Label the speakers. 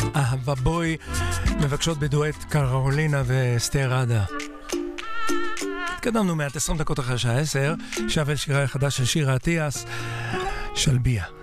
Speaker 1: אהבה בוי מבקשות בדואט קרולינה וסטר עדה. התקדמנו מעט 20 דקות אחרי שעה 10, שווה שירה החדש של שירה אטיאס, שלביה.